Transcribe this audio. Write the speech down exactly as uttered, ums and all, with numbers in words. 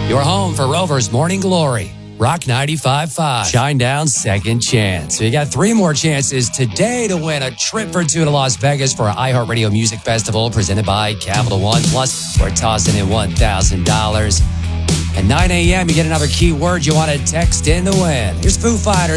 Your home for Rover's Morning Glory. Rock ninety-five point five. Shinedown's second chance. So you got three more chances today to win a trip for two to Las Vegas for our iHeartRadio Music Festival presented by Capital One. Plus, we're tossing in one thousand dollars. At nine a.m., you get another keyword you want to text in to win. Here's Foo Fighters.